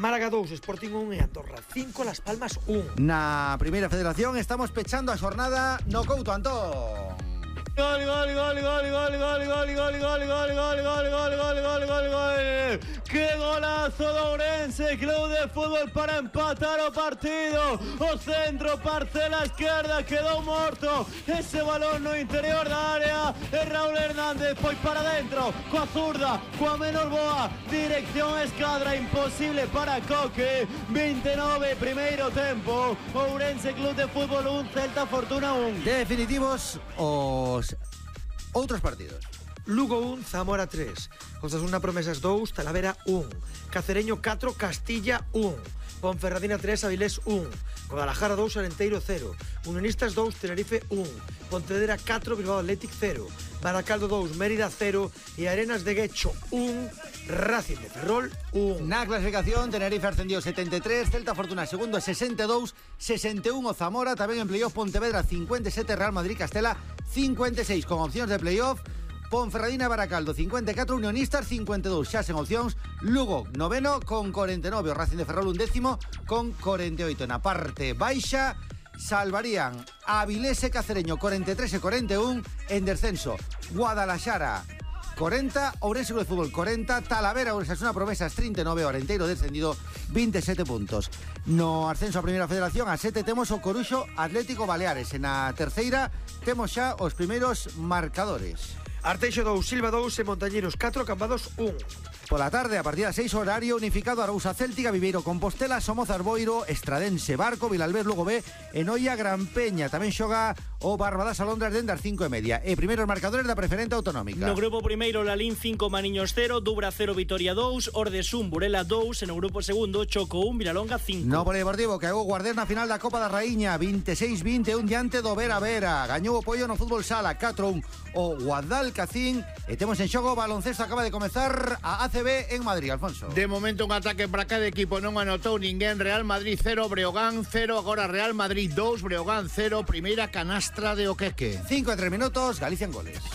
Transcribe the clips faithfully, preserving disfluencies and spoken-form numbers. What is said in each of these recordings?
Málaga dos, Sporting un e Andorra cinco, Las Palmas un. Na Primeira Federación estamos pechando a xornada no Couto, Antón. Gol, gol, gol, gol, gol, gol, gol, gol, gol, gol, gol, gol, gol, gol, gol, gol, gol. ¡Qué golazo de Ourense Club de Fútbol para empatar o partido! O centro, parcela izquierda, quedou morto. Ese balón no interior da área. E Raúl Hernández foi para dentro, coa zurda, coa menor boa. Dirección escadra, imposible para Coque. vinte e nove, primeiro tempo. Ourense Club de Fútbol un, Celta Fortuna un. Definitivos os outros partidos. Lugo un, Zamora tres, Osasuna Promesas dos, Talavera un, Cacereño catro, Castilla un, Ponferradina tres, Avilés un, Guadalajara dos, Arenteiro cero, Unionistas dos, Tenerife un, Pontevedra catro, Bilbao Athletic cero, Baracaldo dos, Mérida cero e Arenas de Guecho un, Racing de Ferrol un. Na clasificación, Tenerife ascendió setenta e tres, Celta Fortuna segundo a sesenta e dous, sesenta e un o Zamora, tamén en playoff Pontevedra cincuenta e sete, Real Madrid Castela cincuenta e seis, con opcións de playoff. Ponferradina Baracaldo cincuenta e catro, Unionistas cincuenta e dous, xa sen opcións. Lugo noveno con cuarenta e nove, o Racing de Ferrol undécimo con cuarenta e oito. Na parte baixa salvarían Avilés e Cacereño cuarenta e tres e cuarenta e un. En descenso Guadalajara cuarenta, Ourense Club de Fútbol cuarenta, Talavera Osasuna Promesas treinta e nove, Orenteiro descendido veintisiete puntos. No ascenso a Primeira Federación a sete temos o Coruxo Atlético Baleares. En a terceira temos xa os primeiros marcadores. Arteixo dos, Silva dos e Montañeros catro, Cambados un. Pola tarde, a partir das seis, horario unificado, Arousa Céltica, Viveiro Compostela, Somoza Arboiro, Estradense Barco, Vilalbés Lugo B e Noia Gran Peña. Tamén xoga o Barbadas Alondras dende as cinco e media. E primeiros marcadores da preferente autonómica. No grupo primeiro, Lalín cinco, Maniños cero, Dubra cero, Vitoria dos, Ordes un, Burela dos. E no grupo segundo, Choco un, Vilalonga cinco. No Polideportivo, que o Guardés na final da Copa da Raíña, veintiséis vinte e un diante do Vera Vera. Gañou o Pollo no Fútbol Sala, catro un o Guadalcacín. E temos en xogo baloncesto, acaba de comezar a A C B en Madrid, Alfonso. De momento un ataque para cada equipo, non anotou ninguén. Real Madrid cero, Breogán cero, agora Real Madrid dos, Breogán cero, primeira canastra de Oqueque. cinco e tres minutos, Galicia en goles.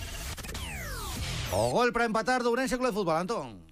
O gol para empatar do Ourense Club de Fútbol, Antón.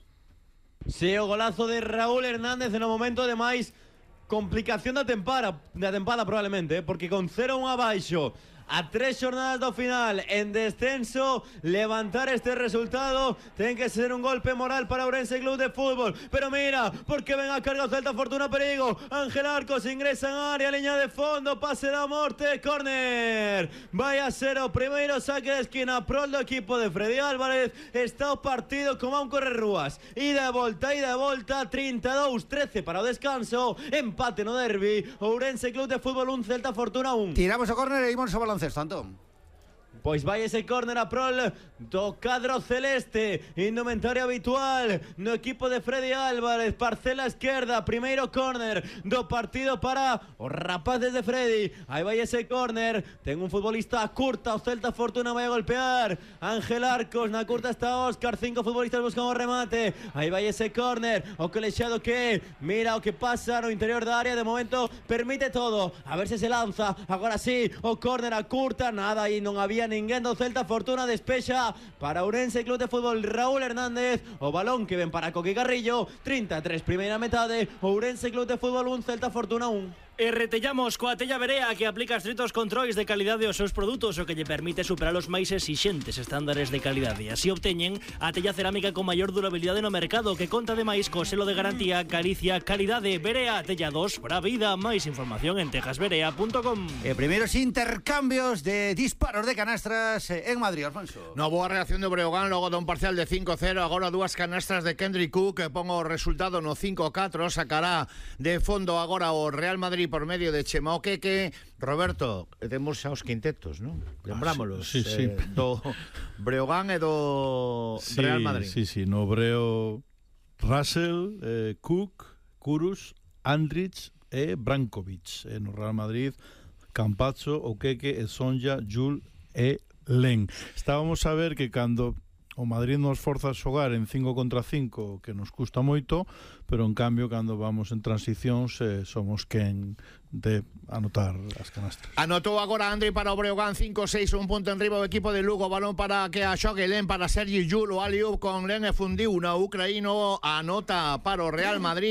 Sí, o golazo de Raúl Hernández en o momento de máis complicación da tempada, da tempada probablemente, eh, porque con cero un abaixo a tres xornadas do final en descenso, levantar este resultado ten que ser un golpe moral para Ourense Club de Fútbol. Pero mira, porque ven a carga o Celta, Fortuna, perigo. Ángel Arcos ingresa en área, liña de fondo, pase da morte, córner. Vai a ser o primeiro saque de esquina pro do equipo de Freddy Álvarez. Está o partido como a un correrrúas, ida e volta, ida e volta. Trinta e dous trece para o descanso, empate no derbi. Ourense Club de Fútbol un, Celta Fortuna un. Tiramos o córner e imos ao baloncesto, Antón. Pois vai ese córner a prol do cadro celeste, indumentaria habitual no equipo de Freddy Álvarez, parcela esquerda, primeiro córner do partido para os rapaces de Freddy. Aí vai ese córner, ten un futbolista a curta, o Celta Fortuna vai a golpear. Ángel Arcos, na curta está Óscar, cinco futbolistas buscan o remate. Aí vai ese córner, o colexiado que mira o que pasa no interior da área, de momento permite todo, a ver se se lanza, agora sí, o córner a curta, nada, aí non había ninguén do Celta Fortuna, despexa para Ourense Club de Fútbol Raúl Hernández, o balón que ven para Coqui Carrillo. Trinta e tres primeira metade, Ourense Club de Fútbol un, Celta Fortuna un. E retellamos coa Tella Berea, que aplica estritos controis de calidade aos seus produtos, o que lle permite superar os máis exixentes estándares de calidade. Así obteñen a tella cerámica con maior durabilidade no mercado, que conta ademais co selo de garantía Galicia Calidade. Berea, Tella dos para a vida. Máis información en tejas berea punto com. E primeiros intercambios de disparos de canastras en Madrid, Alfonso. No, boa reacción do Breogán logo dun parcial de cinco cero. Agora dúas canastras de Kendrick Cook, que pon o resultado no cinco catro. Sacará de fondo agora o Real Madrid por medio de Chema Oqueque. Roberto, temos xa os quintetos, non? Lembrámolos, ah, sí, sí, eh, sí. do Breogán e do sí, Real Madrid. Sí, sí, no Breo Russell, eh, Cook, Kurus, Andrich e Brankovic. E no Real Madrid, Campazzo, Oqueque e Sonja, Jul e Len. Estábamos a ver que cando o Madrid nos forza a xogar en cinco contra cinco, que nos custa moito, pero en cambio cando vamos en transicións eh, somos quen de anotar as canastras. Anotou agora Andrei para o Breogán, cinco seis, un punto en riba o equipo de Lugo. Balón para que a xogue Len para Sergi Jul, o Aliou con Len e fundiu na ucraíno. Anota para o Real Madrid.